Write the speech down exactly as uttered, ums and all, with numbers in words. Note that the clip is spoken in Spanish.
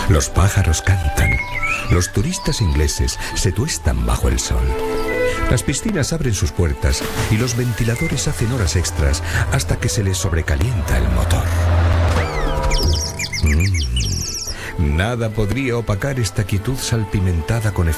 Los pájaros cantan. Los turistas ingleses se tuestan bajo el sol. Las piscinas abren sus puertas y los ventiladores hacen horas extras hasta que se les sobrecalienta el motor. Mm. Nada podría opacar esta quietud salpimentada con efecto